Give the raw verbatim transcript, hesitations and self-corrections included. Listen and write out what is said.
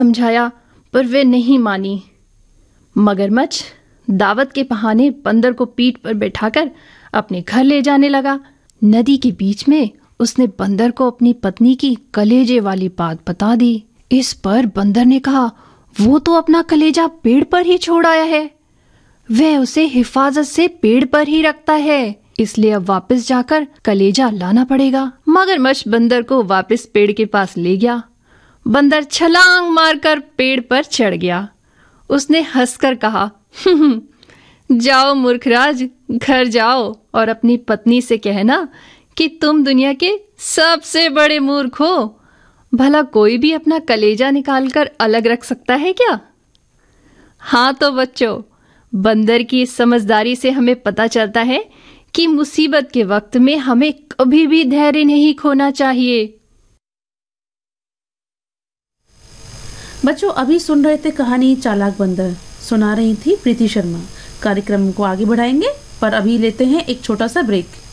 समझाया पर वे नहीं मानी। मगरमच्छ दावत के बहाने बंदर को पीठ पर बैठाकर अपने घर ले जाने लगा। नदी के बीच में उसने बंदर को अपनी पत्नी की कलेजे वाली बात बता दी। इस पर बंदर ने कहा, वो तो अपना कलेजा पेड़ पर ही छोड़ आया है, वह उसे हिफाजत से पेड़ पर ही रखता है, इसलिए अब वापस जाकर कलेजा लाना पड़ेगा। मगरमच्छ बंदर को वापस पेड़ के पास ले गया। बंदर छलांग मारकर पेड़ पर चढ़ गया। उसने हंसकर कहा, जाओ मूर्खराज, घर जाओ और अपनी पत्नी से कहना कि तुम दुनिया के सबसे बड़े मूर्ख हो। भला कोई भी अपना कलेजा निकालकर अलग रख सकता है क्या? हाँ तो बच्चों, बंदर की इस समझदारी से हमें पता चलता है कि मुसीबत के वक्त में हमें कभी भी धैर्य नहीं खोना चाहिए। बच्चों, अभी सुन रहे थे कहानी चालाक बंदर। सुना रही थी प्रीति शर्मा। कार्यक्रम को आगे बढ़ाएंगे, पर अभी लेते हैं एक छोटा सा ब्रेक।